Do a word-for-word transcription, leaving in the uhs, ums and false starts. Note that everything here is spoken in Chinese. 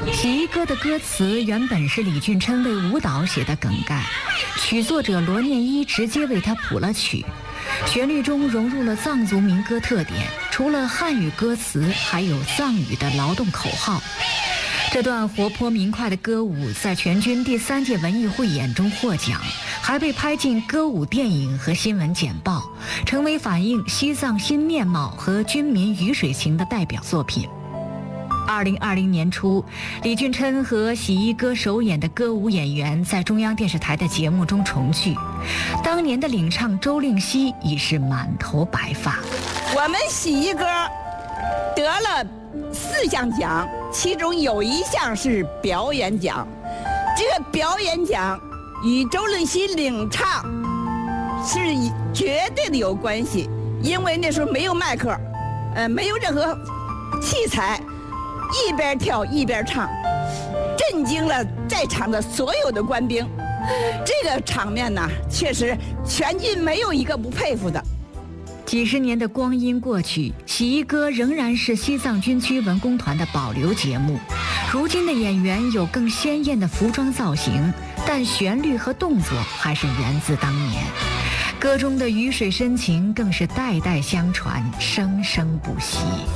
洗衣歌的歌词原本是李俊琛为舞蹈写的梗概，曲作者罗念一直接为他谱了曲。旋律中融入了藏族民歌特点，除了汉语歌词，还有藏语的劳动口号。这段活泼明快的歌舞在全军第三届文艺汇演中获奖，还被拍进歌舞电影和新闻简报，成为反映西藏新面貌和军民鱼水情的代表作品。二零二零年初，李俊琛和洗衣歌首演的歌舞演员在中央电视台的节目中重聚，当年的领唱周令熙已是满头白发。 我们洗衣歌得了四项奖，其中有一项是表演奖。这个表演奖与周令熙领唱是绝对的有关系，因为那时候没有麦克，呃，没有任何器材，一边跳一边唱，震惊了在场的所有的官兵。这个场面呢，确实全军没有一个不佩服的。 几十年的光阴过去，洗衣歌仍然是西藏军区文工团的保留节目。如今的演员有更鲜艳的服装造型，但旋律和动作还是源自当年。歌中的鱼水深情更是代代相传，生生不息。